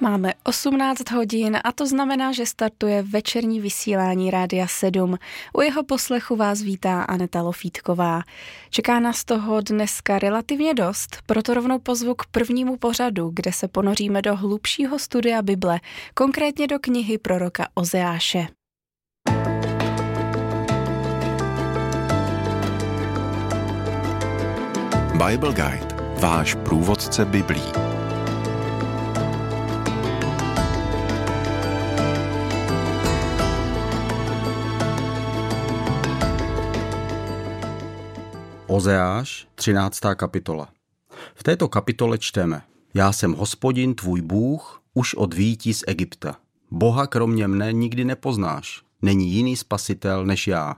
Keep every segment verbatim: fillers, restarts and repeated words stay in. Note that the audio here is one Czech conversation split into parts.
Máme osmnáct hodin a to znamená, že startuje večerní vysílání Rádia sedm. U jeho poslechu vás vítá Aneta Lofítková. Čeká nás toho dneska relativně dost, proto rovnou pozvu k prvnímu pořadu, kde se ponoříme do hlubšího studia Bible, konkrétně do knihy proroka Ozeáše. Bible Guide, váš průvodce Biblí. Ozeáš, třináctá kapitola. V této kapitole čteme: Já jsem Hospodin, tvůj Bůh, už od výjití z Egypta. Boha kromě mne nikdy nepoznáš, není jiný spasitel než já.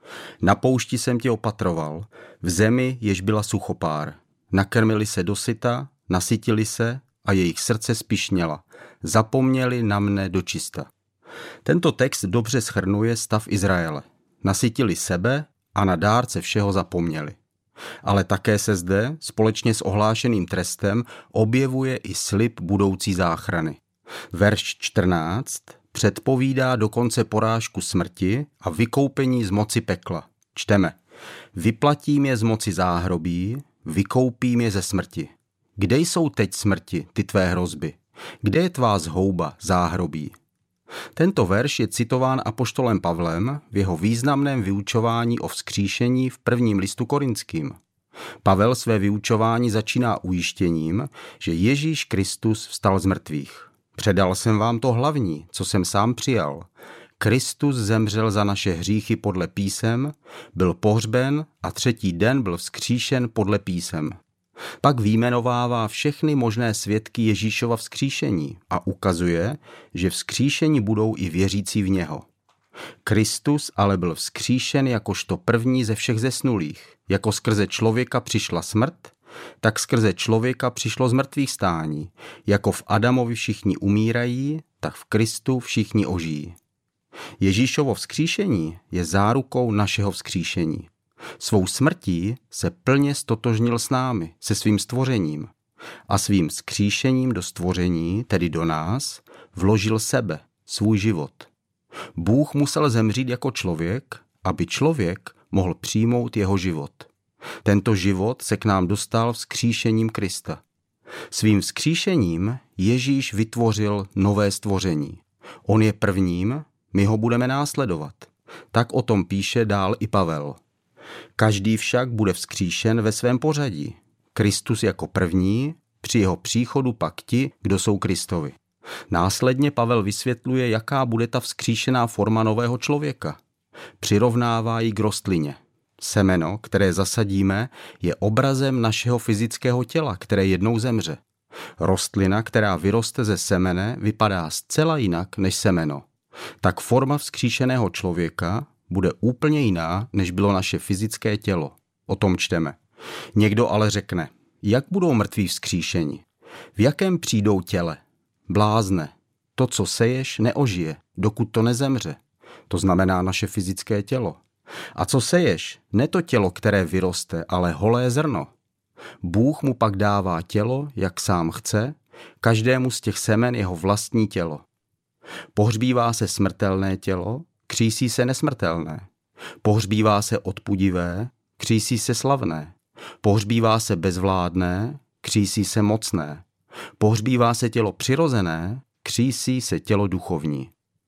Na poušti jsem tě opatroval, v zemi, jež byla suchopár. Nakrmili se dosyta, nasytili se a jejich srdce spišněla. Zapomněli na mne dočista. Tento text dobře shrnuje stav Izraele. Nasytili sebe a na dárce všeho zapomněli. Ale také se zde, společně s ohlášeným trestem, objevuje i slib budoucí záchrany. Verš čtrnáct předpovídá dokonce porážku smrti a vykoupení z moci pekla. Čteme: Vyplatím je z moci záhrobí, vykoupím je ze smrti. Kde jsou teď smrti, ty tvé hrozby? Kde je tvá zhouba, záhrobí? Tento verš je citován apoštolem Pavlem v jeho významném vyučování o vzkříšení v prvním listu Korinským. Pavel své vyučování začíná ujištěním, že Ježíš Kristus vstal z mrtvých. Předal jsem vám to hlavní, co jsem sám přijal. Kristus zemřel za naše hříchy podle písem, byl pohřben a třetí den byl vzkříšen podle písem. Pak vyjmenovává všechny možné svědky Ježíšova vzkříšení a ukazuje, že vzkříšení budou i věřící v něho. Kristus ale byl vzkříšen jakožto první ze všech zesnulých. Jako skrze člověka přišla smrt, tak skrze člověka přišlo zmrtvých stání. Jako v Adamovi všichni umírají, tak v Kristu všichni ožijí. Ježíšovo vzkříšení je zárukou našeho vzkříšení. Svou smrtí se plně stotožnil s námi, se svým stvořením. A svým vzkříšením do stvoření, tedy do nás, vložil sebe, svůj život. Bůh musel zemřít jako člověk, aby člověk mohl přijmout jeho život. Tento život se k nám dostal vzkříšením Krista. Svým vzkříšením Ježíš vytvořil nové stvoření. On je prvním, my ho budeme následovat. Tak o tom píše dál i Pavel. Každý však bude vzkříšen ve svém pořadí. Kristus jako první, při jeho příchodu pak ti, kdo jsou Kristovi. Následně Pavel vysvětluje, jaká bude ta vzkříšená forma nového člověka. Přirovnává ji k rostlině. Semeno, které zasadíme, je obrazem našeho fyzického těla, které jednou zemře. Rostlina, která vyroste ze semene, vypadá zcela jinak než semeno. Tak forma vzkříšeného člověka bude úplně jiná, než bylo naše fyzické tělo. O tom čteme. Někdo ale řekne: jak budou mrtví vzkříšeni? V jakém přijdou těle? Blázne. To, co seješ, neožije, dokud to nezemře. To znamená naše fyzické tělo. A co seješ? Ne to tělo, které vyroste, ale holé zrno. Bůh mu pak dává tělo, jak sám chce, každému z těch semen jeho vlastní tělo. Pohřbívá se smrtelné tělo, křísí se nesmrtelné. Pohřbívá se odpudivé, křísí se slavné. Pohřbívá se bezvládné, křísí se mocné. Pohřbívá se tělo přirozené, křísí se tělo duchovní.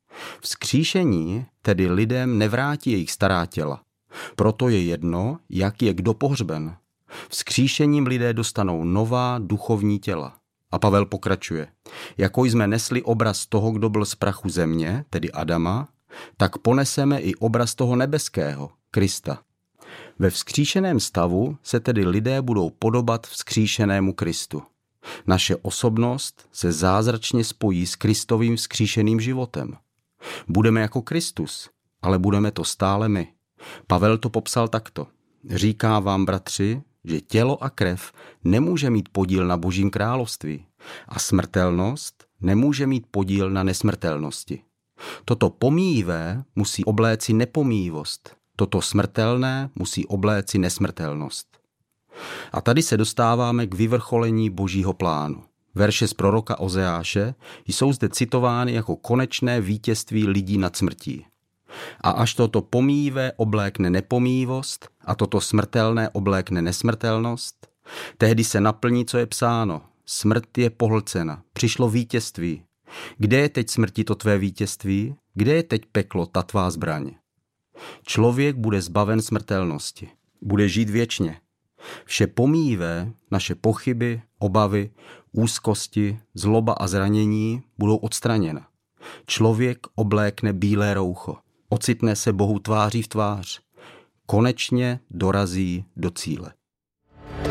Vzkříšení tedy lidem nevrátí jejich stará těla. Proto je jedno, jak je kdo pohřben. Vzkříšením lidé dostanou nová duchovní těla. A Pavel pokračuje. Jako jsme nesli obraz toho, kdo byl z prachu země, tedy Adama, tak poneseme i obraz toho nebeského, Krista. Ve vzkříšeném stavu se tedy lidé budou podobat vzkříšenému Kristu. Naše osobnost se zázračně spojí s Kristovým vzkříšeným životem. Budeme jako Kristus, ale budeme to stále my. Pavel to popsal takto. Říká vám, bratři, že tělo a krev nemůže mít podíl na Božím království a smrtelnost nemůže mít podíl na nesmrtelnosti. Toto pomíjivé musí obléci nepomíjivost, toto smrtelné musí obléci nesmrtelnost. A tady se dostáváme k vyvrcholení Božího plánu. Verše z proroka Ozeáše jsou zde citovány jako konečné vítězství lidí nad smrtí. A až toto pomíjivé oblékne nepomíjivost a toto smrtelné oblékne nesmrtelnost, tehdy se naplní, co je psáno. Smrt je pohlcena, přišlo vítězství. Kde je teď smrti to tvé vítězství? Kde je teď peklo, ta tvá zbraň? Člověk bude zbaven smrtelnosti. Bude žít věčně. Vše pomíjivé, naše pochyby, obavy, úzkosti, zloba a zranění budou odstraněna. Člověk oblékne bílé roucho. Ocitne se Bohu tváří v tvář. Konečně dorazí do cíle.